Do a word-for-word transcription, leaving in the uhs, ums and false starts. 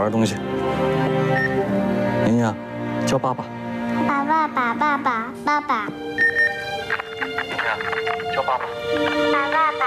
玩的东西。宁宁，叫爸爸。 爸爸爸爸爸爸爸。 宁宁，叫爸爸。 爸爸爸。